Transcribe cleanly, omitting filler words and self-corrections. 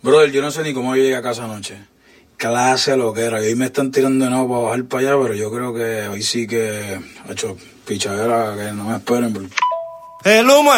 Brother, yo no sé ni cómo yo llegué a casa anoche. Clase lo que era. Y hoy me están tirando de nuevo para bajar para allá, pero yo creo que hoy sí que ha hecho pichadera, que no me esperen. Bro. El humo